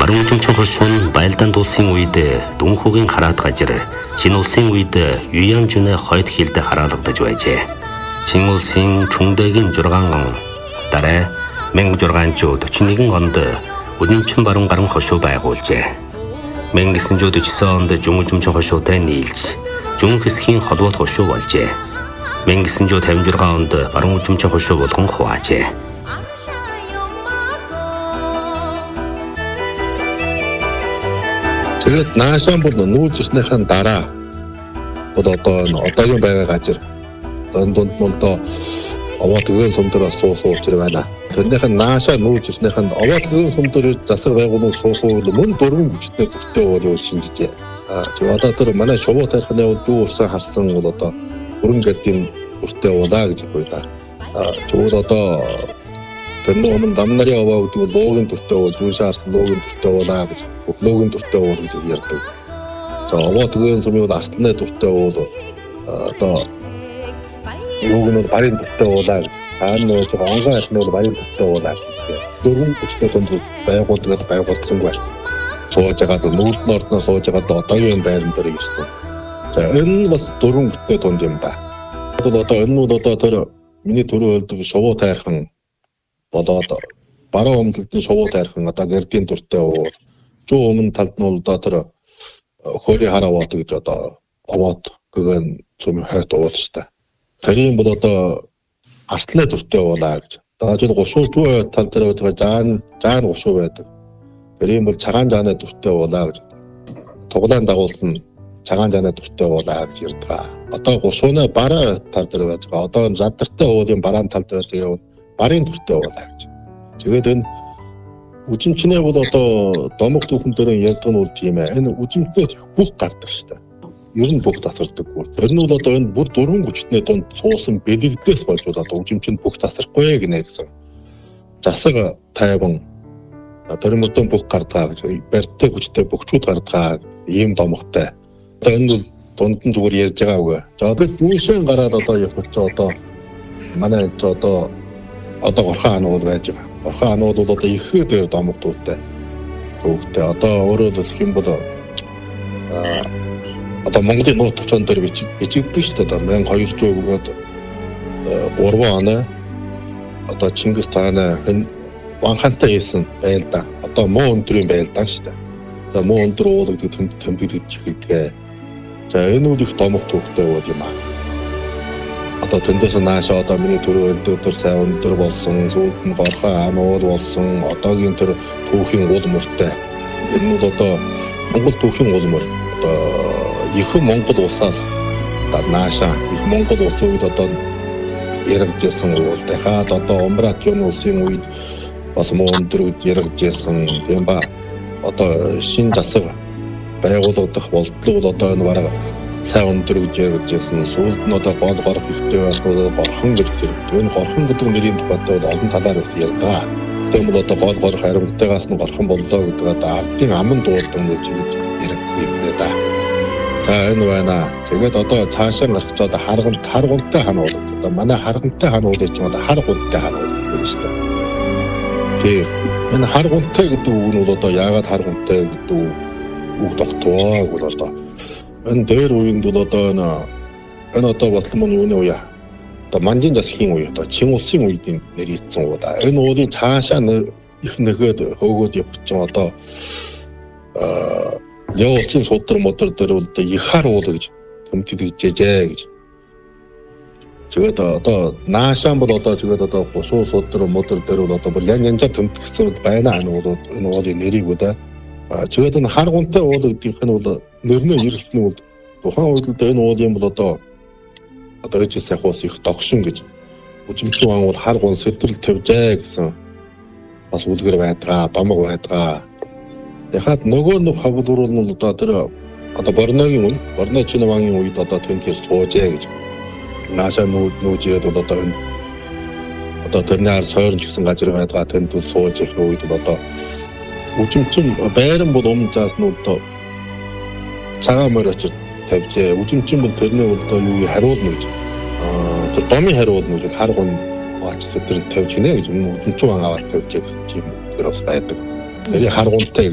Маруужимчин хошуун байлдаанд улсын үед Дүнхүүгийн хараат гажир Чин улсын үед Юямжүнэ хойд хилдэ хараалгадаж байжээ. Чин улсын Чүндэгийн 6 он дараа 1641 онд Удимчин баруун гарan хошуу байгуулжээ. 1949 онд Жүнгүжимчин хошуутай нийлж Жүн хэсгийн холбоот хошуу болжээ. 1956 онд баруун Удимчин хошуу болгон хуваажээ. Тэгээд наашаан бол нүүж ирснийхэн дараа одоогийн байгаа газар дунд нь овоо төгөн сум дээр сууж байна. Тэрнийхэн наашаа нүүж ирснийхэн овоо төгөн сум дээр засаг байгууллагын суухыг мөн дөрвөн хүчтэй төвтэй өөрөө шинжижээ. Одоо тэр манай шувуу тарихны юу урсан харсан бол өрн гэрдийн бүртээ удаа гэж байна. Тэгвэл тэрний өмнө дамнарын овоо гэдэг нь луугийн төртөө зүүн шаарт луугийн төртөө удаа гэж луугийн төртөө уур гэж ярьдаг. Овоо төгөн сумын артланы төртөө уур юуг нь барийн төртөө удаа гэж. Нөө жоо онгой артланы бол барийн төртөө удаа гэдэг. Дөрвөн хүчтэй тунд байгуулсан байна. Сууж байгаад нүүдний ордноос сууж байгаад одоогийн байран дээр ирсэн. Энэ бас дөрвөн хүчтэй тунд юм да. Энэ нь тэр миний төрөө хэлдэг шувуу тайрхан болоод баруун өмнөд шувуу тайрхан гэрдийн төртөө уур. Зүүн өмнө талд нь тэр хөрийн хараа бод гэж овоод гэгэн цөмийн хойд уур штэ. Тэрийн бол артлын төртөө уулаа гэж. Жин гушуу зүүн тал дээр байгаа жаан гушуу байдаг. Тэрийн бол цагаан жааны төртөө уулаа гэж. Туглаан дагуулсан цагаан жааны төртөө уулаа гэж ярьдаг. Гушууны бараа тал дээр байгаа. Задартай уулын бараан тал дээр байгаа барын төртөө уулаа гэж. Тэгээд энэ үжимчнээ бол домог түүхэн дээр ярьдаг нь бол тийм ээ. Энэ үжимчнээ бүх гардаг штэ. Ер нь бүх татвардаг бүр. Тэр нь бол энэ бүр дөрвөн хүчтний дунд суусан бэлэгдлээс болж үжимчэнд бүх татвархгүй гинэ гэсэн. Засаг тайван тэр мөрдөн бүх гардаг гэж. Барьтай хүчтэй бөхчүүд гардаг ийм домогтой. Энэ бол дунд нь зүгээр ярьж байгаа үгүй. Тэгээд зүүшэн гараад явах манай горхон анууд байж байгаа. Горхон анууд бол ихээр дээр домог дуутай. Түүхтэй өөрөө л хэм бол Монголын нууц төвчөн дээр бичигддэг шүү дээ. 1200 бөгөөд 3 оноо Чингис хааны ванхантай хийсэн байлдаа. Муу өндрийн байлдаа шүү дээ. Муу өндөр уул гэдэг тэмдэглэж эхэлдэг. Энэ үл их домог түүхтэй бол юм аа. Тэндээс наашаа миний төрөө элдвэр сайн өндөр болсон, сүүлд нь горхон анууд болсон, одоогийн тэр түүхийн улмөртэй. Энэ бол Монгол түүхийн улмөр. Ихэнх Монгол улсаас наашаа их Монгол улсын үед яригдсан уултайхаа Умбратын улсын үед бас муу өндөр гэж яригдсан юм ба. Шинэ засаг байгуулагдах болтлоо энэ бараг сайн өндөр гэж ярьжсэн. Сүүлд нь гол горох ихтэй байснууд горхон гэж зэрэгдэг. Энэ горхон гэдэг нэрийн тухайд олон талаар ярьдаг. Тэгвэл гол горох харимттайгаас нь горхон боллоо гэдэг ардын аман дуулдаг гэж ярьдаг да. Энэ байна. Тэгээд цаашаа гарч харгунтай ханууд. Манай харгунтай ханууд гэж харгунтай ханууд гэж шүү дээ. Энэ харгунтай гэдэг үг нь бол яагаад харгунтай гэдэг үг тогтвоо бол энэ дээр үеинд бол энэ болтмон юуны үе. Манжин засгийн үе. Чин улсын үеийн нэрийдсэн уу. Энэ уулын цаашаа их нэгэд хөөгөөд явчих явуулсан судар модор дээр бол их хар уул гэж тэмдэглэжээ гэж. Тэгээд наашаан бол тэгээд гусуу судар модор дээр бол бүр янзаар тэмдэглэсэн байна. Энэ уулын нэрийг үү. Тэгээд энэ харгунтай уул гэдгийнх нь бол нэрнээ эрэлтний бол тухайн үед энэ уулын бол ижил сайхуус их догшин гэж үжимчин ан бол харгун сэтрэл тавьжээ гэсэн бас үлгэр байдаг, домог байдаг. Яхад нөгөө хавлуурал нь тэр Борногийн Борно Чинавангийн үед тэнхээс суужээ гэж. Наашаа нүүж ирээд бол энэ тэрнээр сойрч гэсэн газар байдаг. Тэнд бол сууж их үед үжимчин байран бол өмнө заас нь цагаан морь очиж тавьжээ. Үжимчин бол тэрний юу хариулна гэж. Тэр домын хариулна гэж харгун баач сэтрэл тавьж гинэ гэж үжимчин аваад тавьж гэсэн тийм тэр бас байдаг. Тэр харгунтай